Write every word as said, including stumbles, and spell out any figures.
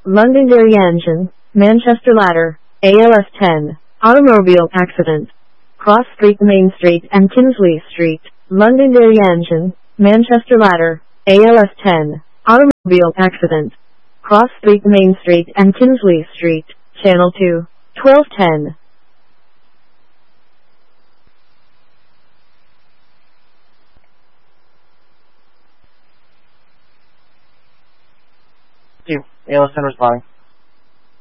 Londonderry Engine, Manchester Ladder, A L S ten. Automobile accident. Cross Street, Main Street and Kinsley Street. Londonderry Engine, Manchester Ladder, A L S ten. Automobile accident. Cross Street, Main Street and Kinsley Street. Channel two, twelve ten. A L S ten responding.